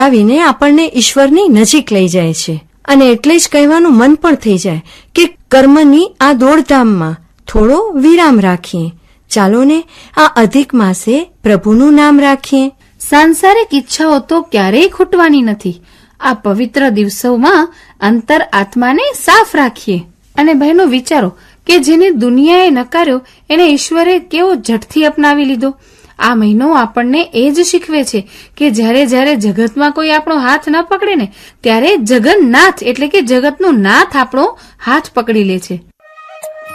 આવીને આપણને ઈશ્વરની નજીક લઈ જાય છે. અને એટલે જ કહેવાનું મન પણ થઈ જાય કે કર્મની આ દોડધામમાં થોડો વિરામ રાખીએ. ચાલો ને આ અધિક માસે પ્રભુનું નામ રાખીએ. સાંસારિક ઈચ્છાઓ તો ક્યારેય ખૂટવાની નથી. આ પવિત્ર દિવસોમાં અંતર આત્માને સાફ રાખીએ. અને બહેનો વિચારો કે જેને દુનિયાએ નકાર્યો એને ઈશ્વરે કેવો ઝટથી અપનાવી લીધો. આ મહિનો આપણને એ જ શીખવે છે કે જ્યારે જ્યારે જગતમાં કોઈ આપણો હાથ ન પકડે ને ત્યારે જગન્નાથ એટલે કે જગતનો નાથ આપણો હાથ પકડી લે છે.